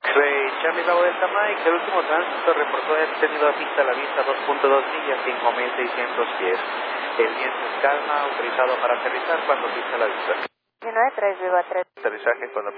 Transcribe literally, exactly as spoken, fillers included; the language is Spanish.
Rey Charlie Bravo Delta Mike, el último tránsito reportó haber tenido a pista a la vista dos punto dos millas, cinco mil seiscientos pies. El viento es calma, autorizado para aterrizar cuando pista la vista. diecinueve tres, viva tres. Aterrizaje cuando